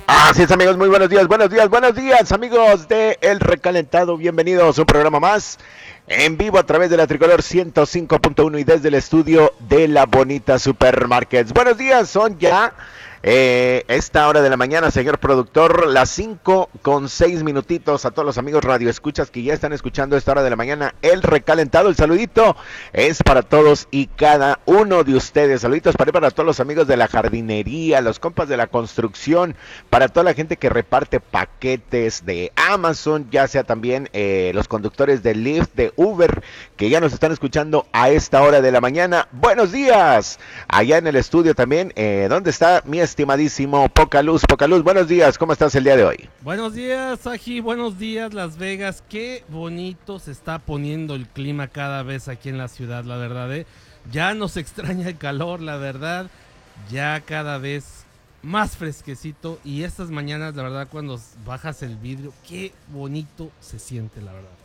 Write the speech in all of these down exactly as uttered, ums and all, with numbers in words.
Así es, amigos, muy buenos días, buenos días, buenos días, amigos de El Recalentado. Bienvenidos a un programa más en vivo a través de la Tricolor ciento cinco punto uno y desde el estudio de La Bonita Supermarkets. Buenos días, son ya eh, esta hora de la mañana, señor productor, las cinco con seis minutitos. A todos los amigos radioescuchas que ya están escuchando a esta hora de la mañana El Recalentado, el saludito es para todos y cada uno de ustedes. Saluditos para, para todos los amigos de la jardinería, los compas de la construcción, para toda la gente que reparte paquetes de Amazon, ya sea también eh, los conductores de Lyft, de Uber, que ya nos están escuchando a esta hora de la mañana. Buenos días, allá en el estudio también, eh, ¿dónde está mi estimadísimo Poca Luz? Poca Luz, buenos días, ¿cómo estás el día de hoy? Buenos días, Saji, buenos días, Las Vegas. Qué bonito se está poniendo el clima cada vez aquí en la ciudad, la verdad, ¿eh? Ya nos extraña el calor, la verdad, ya cada vez más fresquecito, y estas mañanas, la verdad, cuando bajas el vidrio, qué bonito se siente, la verdad.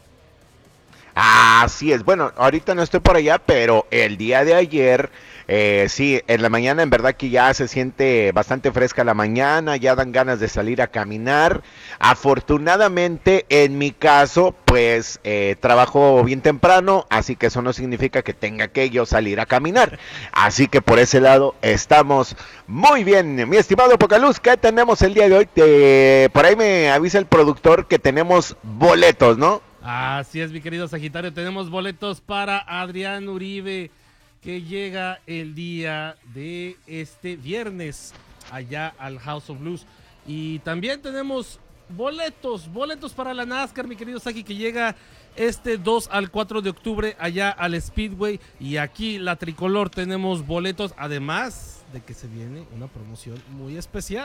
Así es, bueno, ahorita no estoy por allá, pero el día de ayer, eh, sí, en la mañana en verdad que ya se siente bastante fresca la mañana, ya dan ganas de salir a caminar. Afortunadamente, en mi caso, pues eh, trabajo bien temprano, así que eso no significa que tenga que yo salir a caminar. Así que por ese lado estamos muy bien. Mi estimado Pocaluz, ¿qué tenemos el día de hoy? Te, por ahí me avisa el productor que tenemos boletos, ¿no? Así es, mi querido Sagitario, tenemos boletos para Adrián Uribe, que llega el día de este viernes allá al House of Blues. Y también tenemos boletos, boletos para la NASCAR, mi querido Sagi, que llega este dos al cuatro de octubre allá al Speedway. Y aquí la Tricolor tenemos boletos, además de que se viene una promoción muy especial.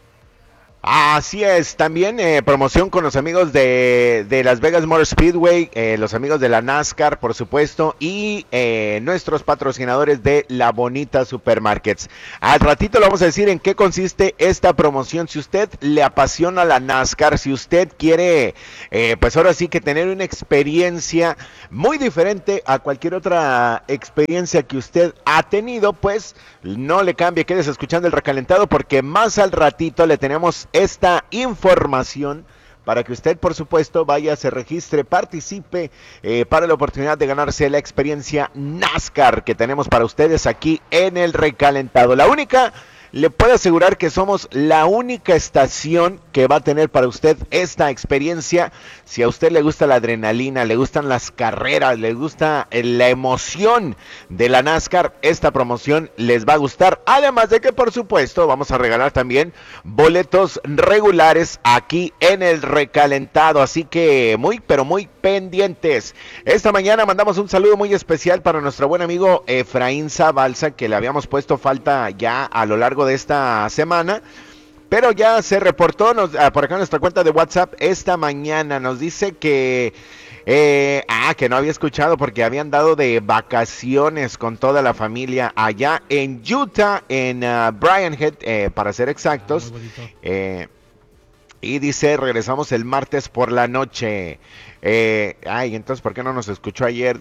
Así es, también eh, promoción con los amigos de, de Las Vegas Motor Speedway, eh, los amigos de la NASCAR, por supuesto, y eh, nuestros patrocinadores de La Bonita Supermarkets. Al ratito le vamos a decir en qué consiste esta promoción. Si usted le apasiona la NASCAR, si usted quiere, eh, pues ahora sí que tener una experiencia muy diferente a cualquier otra experiencia que usted ha tenido, pues no le cambie, quédese escuchando El Recalentado, porque más al ratito le tenemos esta información para que usted, por supuesto, vaya, se registre, participe eh, para la oportunidad de ganarse la experiencia NASCAR que tenemos para ustedes aquí en El Recalentado. La única, le puedo asegurar que somos la única estación que va a tener para usted esta experiencia. Si a usted le gusta la adrenalina, le gustan las carreras, le gusta la emoción de la NASCAR, esta promoción les va a gustar. Además de que, por supuesto, vamos a regalar también boletos regulares aquí en El Recalentado. Así que muy, pero muy pendientes. Esta mañana mandamos un saludo muy especial para nuestro buen amigo Efraín Zabalza, que le habíamos puesto falta ya a lo largo de esta semana, pero ya se reportó nos, ah, por acá en nuestra cuenta de WhatsApp esta mañana. Nos dice que eh, ah, que no había escuchado porque habían dado de vacaciones con toda la familia allá en Utah, en uh, Brian Head, eh, para ser exactos. Ah, muy bonito. Eh, y dice, regresamos el martes por la noche. Eh, ay, entonces, ¿por qué no nos escuchó ayer?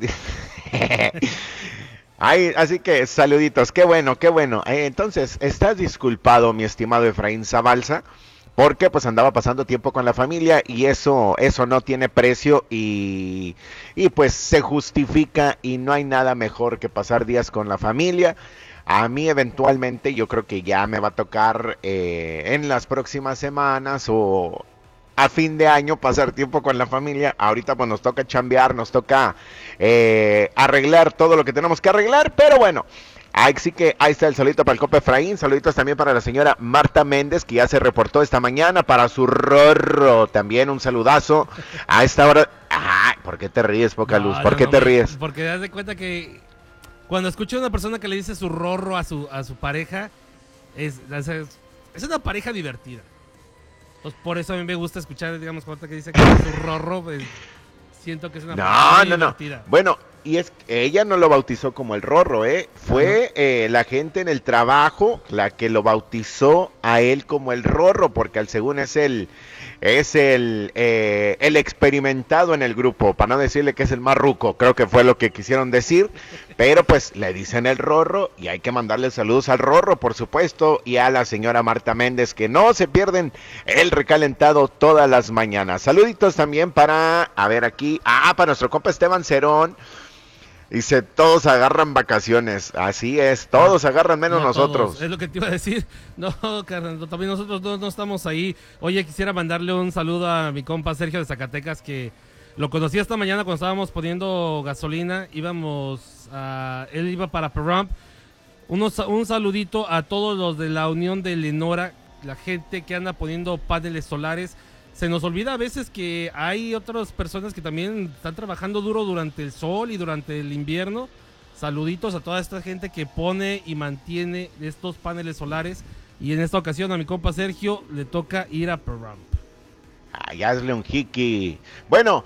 Ay, así que saluditos, qué bueno, qué bueno. Eh, entonces, estás disculpado, mi estimado Efraín Zabalza, porque pues andaba pasando tiempo con la familia y eso, eso no tiene precio y, y pues se justifica y no hay nada mejor que pasar días con la familia. A mí eventualmente yo creo que ya me va a tocar eh, en las próximas semanas o a fin de año pasar tiempo con la familia. Ahorita pues nos toca chambear, nos toca eh, arreglar todo lo que tenemos que arreglar, pero bueno, ahí sí que ahí está el saludito para el Copa Efraín. Saluditos también para la señora Marta Méndez, que ya se reportó esta mañana, para su Rorro también un saludazo a esta hora. Ay, ¿por qué te ríes, Poca Luz? No, ¿Por no, qué no, te me- ríes? Porque das de cuenta que cuando escucho a una persona que le dice su rorro a su, a su pareja, es, es, es una pareja divertida. Entonces, por eso a mí me gusta escuchar, digamos, cuando que dice que es su rorro, pues, siento que es una pareja No, muy no, no. divertida. Bueno, y es ella no lo bautizó como el Rorro, ¿eh? Fue eh, la gente en el trabajo la que lo bautizó a él como el Rorro, porque al según es el es el eh, el experimentado en el grupo, para no decirle que es el más ruco, creo que fue lo que quisieron decir, pero pues le dicen el Rorro y hay que mandarle saludos al Rorro, por supuesto, y a la señora Marta Méndez, que no se pierden el recalentado todas las mañanas. Saluditos también para, a ver aquí, ah, para nuestro compa Esteban Cerón. Dice, todos agarran vacaciones. Así es, todos agarran menos no nosotros. Todos. Es lo que te iba a decir. No, carnal, también nosotros no, no estamos ahí. Oye, quisiera mandarle un saludo a mi compa Sergio de Zacatecas, que lo conocí esta mañana cuando estábamos poniendo gasolina. Íbamos a... Él iba para Perrump. Unos, un saludito a todos los de la Unión de Lenora, la gente que anda poniendo paneles solares. Se nos olvida a veces que hay otras personas que también están trabajando duro durante el sol y durante el invierno. Saluditos a toda esta gente que pone y mantiene estos paneles solares. Y en esta ocasión a mi compa Sergio le toca ir a Perrump. Ay, hazle un jiki. Bueno,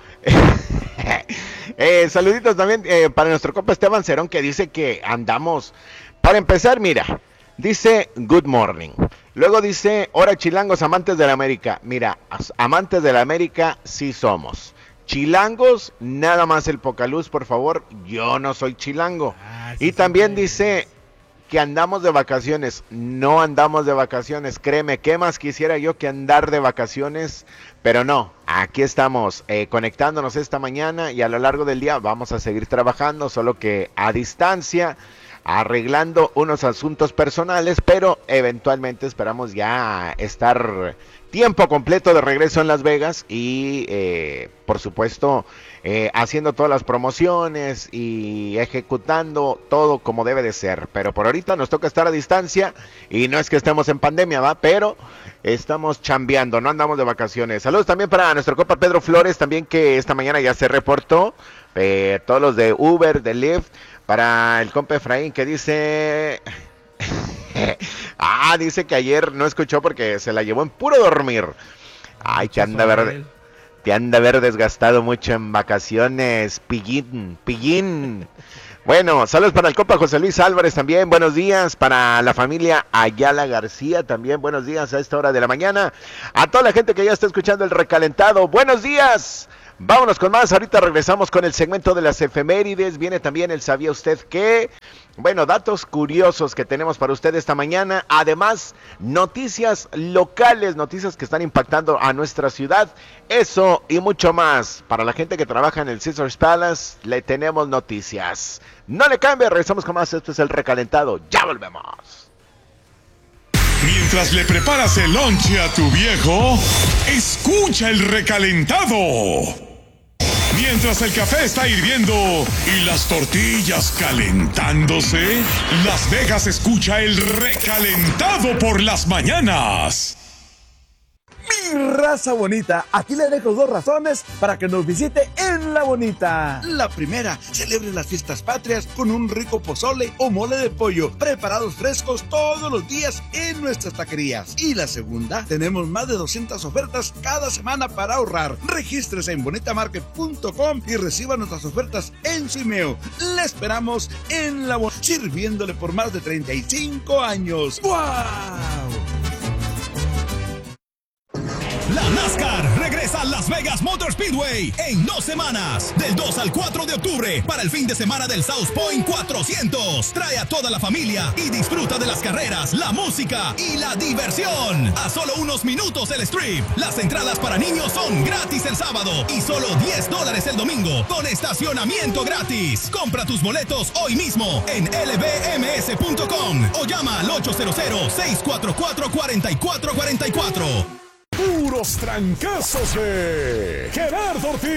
eh, saluditos también eh, para nuestro compa Esteban Cerón, que dice que andamos... Para empezar, mira, dice good morning. Luego dice, hola chilangos, amantes de la América. Mira, amantes de la América sí somos. Chilangos, nada más el Pocaluz, por favor. Yo no soy chilango. Ah, sí, y también sí, dice que andamos de vacaciones. No andamos de vacaciones, créeme. ¿Qué más quisiera yo que andar de vacaciones? Pero no, aquí estamos eh, conectándonos esta mañana y a lo largo del día vamos a seguir trabajando, solo que a distancia, arreglando unos asuntos personales, pero eventualmente esperamos ya estar tiempo completo de regreso en Las Vegas y eh, por supuesto eh, haciendo todas las promociones y ejecutando todo como debe de ser. Pero por ahorita nos toca estar a distancia y no es que estemos en pandemia, ¿va? Pero estamos chambeando, no andamos de vacaciones. Saludos también para nuestro compa Pedro Flores, también que esta mañana ya se reportó, eh, todos los de Uber, de Lyft. Para el compa Efraín, que dice... ah, dice que ayer no escuchó porque se la llevó en puro dormir. Ay, te anda ver, te anda ver desgastado mucho en vacaciones, pillín, pillín. Bueno, saludos para el compa José Luis Álvarez también, buenos días. Para la familia Ayala García también, buenos días a esta hora de la mañana. A toda la gente que ya está escuchando el recalentado, buenos días. Vámonos con más, ahorita regresamos con el segmento de las efemérides, viene también el ¿sabía usted qué? Bueno, datos curiosos que tenemos para usted esta mañana, además noticias locales, noticias que están impactando a nuestra ciudad, eso y mucho más. Para la gente que trabaja en el Caesars Palace, le tenemos noticias. No le cambie, regresamos con más, esto es el recalentado, ya volvemos. Mientras le preparas el lonche a tu viejo, escucha el recalentado. Mientras el café está hirviendo y las tortillas calentándose, Las Vegas escucha el recalentado por las mañanas. Mi raza bonita, aquí le dejo dos razones para que nos visite en La Bonita. La primera, celebre las fiestas patrias con un rico pozole o mole de pollo, preparados frescos todos los días en nuestras taquerías. Y la segunda, tenemos más de doscientas ofertas cada semana para ahorrar. Regístrese en bonita market punto com y reciba nuestras ofertas en su email. Le esperamos en La Bonita, sirviéndole por más de treinta y cinco años. ¡Wow! La NASCAR regresa a Las Vegas Motor Speedway en dos semanas, del dos al cuatro de octubre, para el fin de semana del South Point cuatrocientos. Trae a toda la familia y disfruta de las carreras, la música y la diversión. A solo unos minutos el strip. Las entradas para niños son gratis el sábado y solo diez dólares el domingo, con estacionamiento gratis. Compra tus boletos hoy mismo en L B M S punto com o llama al ocho cero cero, seis cuatro cuatro, cuatro cuatro cuatro cuatro. Puros trancazos de Gerardo Ortiz.